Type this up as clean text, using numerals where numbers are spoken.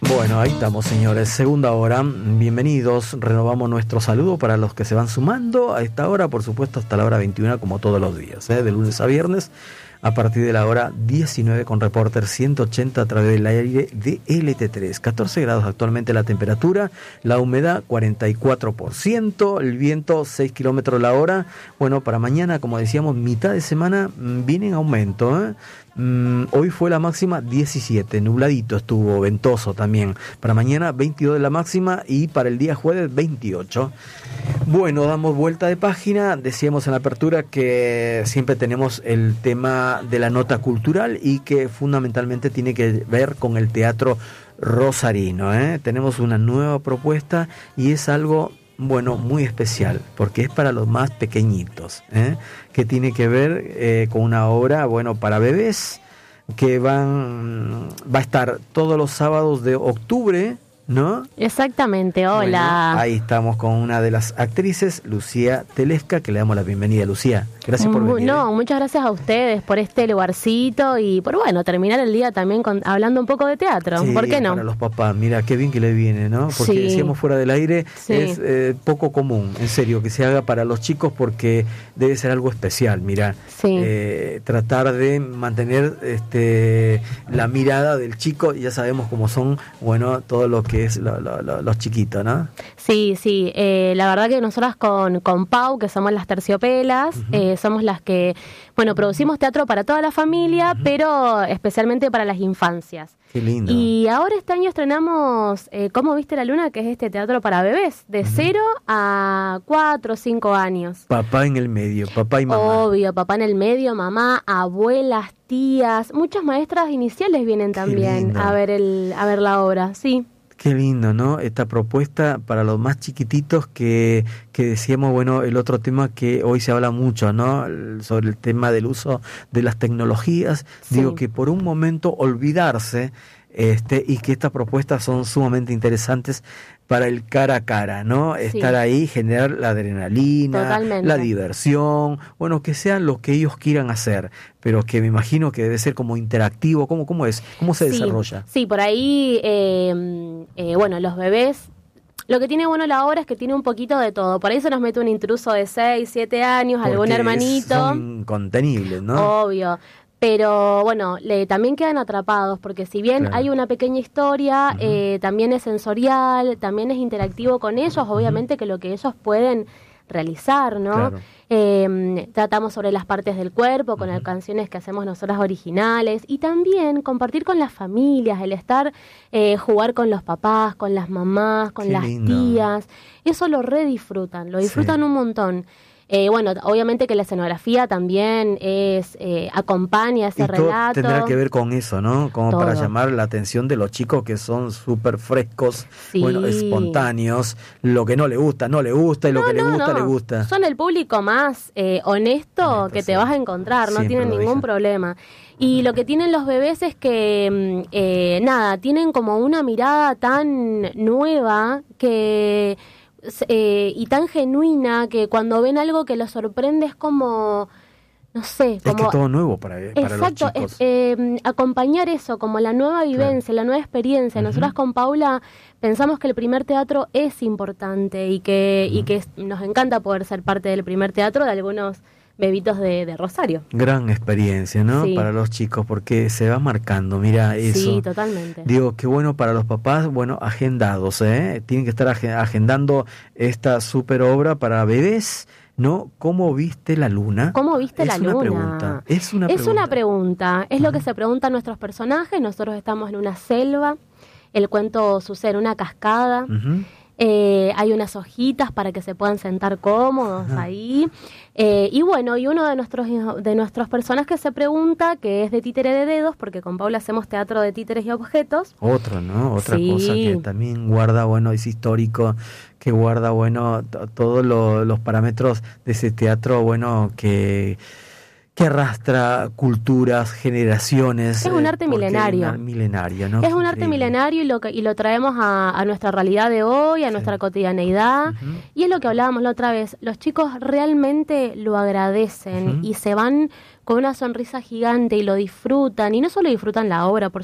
Bueno, ahí estamos, señores. Segunda hora. Bienvenidos. Renovamos nuestro saludo para los que se van sumando a esta hora, por supuesto, hasta la hora 21, como todos los días, de lunes a viernes, a partir de la hora 19 con Reporter 180 a través del aire de LT3. 14 grados actualmente la temperatura, la humedad 44%, el viento 6 kilómetros la hora. Bueno, para mañana, como decíamos, mitad de semana viene en aumento, Hoy fue la máxima 17, nubladito estuvo, ventoso también. Para mañana 22 de la máxima y para el día jueves 28. Bueno, damos vuelta de página. Decíamos en la apertura que siempre tenemos el tema de la nota cultural y que fundamentalmente tiene que ver con el teatro rosarino. Tenemos una nueva propuesta y es algo, bueno, muy especial, porque es para los más pequeñitos, que tiene que ver con una obra, bueno, para bebés, que va a estar todos los sábados de octubre, ¿no? Exactamente, hola. Bueno, ahí estamos con una de las actrices, Lucía Telesca, que le damos la bienvenida. Lucía, gracias por venir. No, muchas gracias a ustedes por este lugarcito y por, bueno, terminar el día también hablando un poco de teatro. Sí, ¿por qué no? Para los papás, mira, qué bien que le viene, ¿no? Porque sí. Decíamos fuera del aire, sí. Es poco común, en serio, que se haga para los chicos porque debe ser algo especial, mira. Sí. Tratar de mantener la mirada del chico, ya sabemos cómo son, bueno, todo lo que es los chiquitos, ¿no? Sí, sí, la verdad que nosotras con Pau, que somos las terciopelas, somos las que, bueno, producimos teatro para toda la familia, pero especialmente para las infancias. Qué lindo. Y ahora este año estrenamos ¿Cómo viste la luna?, que es este teatro para bebés, de 0 a 4 o 5 años. Papá en el medio, papá y mamá. Obvio, papá en el medio, mamá, abuelas, tías, muchas maestras iniciales vienen también a ver la obra, sí. Qué lindo, ¿no? Esta propuesta para los más chiquititos que decíamos, bueno, el otro tema que hoy se habla mucho, ¿no? Sobre el tema del uso de las tecnologías. Sí. Digo que por un momento olvidarse y que estas propuestas son sumamente interesantes para el cara a cara, ¿no? Sí. Estar ahí, generar la adrenalina, totalmente. La diversión, bueno, que sean lo que ellos quieran hacer, pero que me imagino que debe ser como interactivo. ¿Cómo es? ¿Cómo se desarrolla? Sí, por ahí, bueno, los bebés, lo que tiene bueno la obra es que tiene un poquito de todo. Por ahí se nos mete un intruso de 6, 7 años, porque algún hermanito. Son contenibles, ¿no? Obvio. Pero bueno, también quedan atrapados, porque si bien hay una pequeña historia, también es sensorial, también es interactivo con ellos, obviamente que lo que ellos pueden realizar, ¿no? Claro. Tratamos sobre las partes del cuerpo, con las canciones que hacemos nosotras originales, y también compartir con las familias, el estar, jugar con los papás, con las mamás, con las tías, eso lo disfrutan un montón. Bueno, obviamente que la escenografía también acompaña ese relato. Todo tendrá que ver con eso, ¿no? Como todo. Para llamar la atención de los chicos que son súper frescos, sí. Bueno, espontáneos. Lo que no le gusta, no le gusta, y lo que le gusta, le gusta. Son el público más honesto que te vas a encontrar, no tienen ningún problema. Y lo que tienen los bebés es que, tienen como una mirada tan nueva que... y tan genuina que cuando ven algo que los sorprende es como, no sé, como... Es que todo nuevo para exacto, los chicos. Acompañar eso como la nueva vivencia, la nueva experiencia. Nosotras con Paula pensamos que el primer teatro es importante y que nos encanta poder ser parte del primer teatro de algunos bebitos de Rosario. Gran experiencia, ¿no? Sí. Para los chicos, porque se va marcando, mira eso. Sí, totalmente. Digo, qué bueno para los papás, bueno, agendados, tienen que estar agendando esta super obra para bebés, ¿no? ¿Cómo viste la luna? ¿Cómo viste la luna? Pregunta. Es una pregunta. Es lo que se preguntan nuestros personajes. Nosotros estamos en una selva, el cuento sucede en una cascada. Hay unas hojitas para que se puedan sentar cómodos ahí. Y bueno, y uno de nuestros personajes se pregunta, que es de Títere de Dedos, porque con Paula hacemos teatro de títeres y objetos. Otra cosa que también guarda, bueno, es histórico, que guarda, bueno, todos los parámetros de ese teatro, bueno, que arrastra culturas, generaciones. Es un arte milenario. ¿No? Es un arte milenario y lo traemos a nuestra realidad de hoy, a nuestra cotidianeidad. Y es lo que hablábamos la otra vez. Los chicos realmente lo agradecen y se van con una sonrisa gigante y lo disfrutan. Y no solo disfrutan la obra, por